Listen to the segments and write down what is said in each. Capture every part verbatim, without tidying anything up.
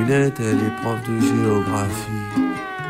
Lunette, elle est prof de géographie.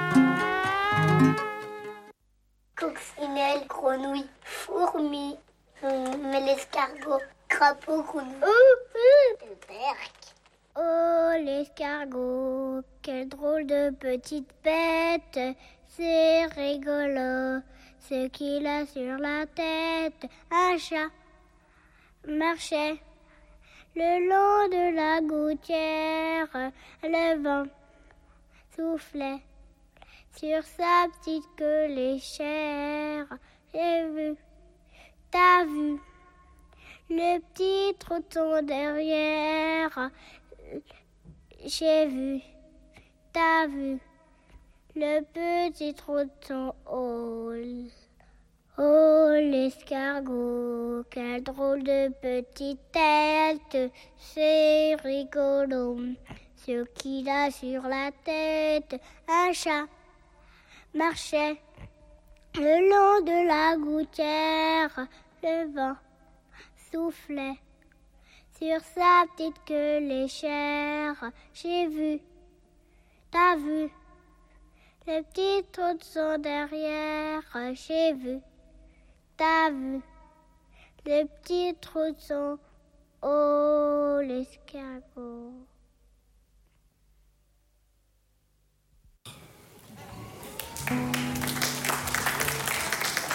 Coccinelle, grenouille, fourmi, hum, l'escargot, crapaud, grenouille. Oh, le berk. Oh, l'escargot, quelle drôle de petite bête, c'est rigolo, ce qu'il a sur la tête. Un chat marchait le long de la gouttière, le vent soufflait sur sa petite queue léchère. J'ai vu, t'as vu, le petit trotton derrière. J'ai vu, t'as vu, le petit trotton. Oh, oh l'escargot, quelle drôle de petite tête, c'est rigolo, ce qu'il a sur la tête. Un chat marchait le long de la gouttière, le vent soufflait sur sa petite queue léchère. J'ai vu, t'as vu, le petit trotton derrière. J'ai vu, t'as vu, le petit trotton. Oh,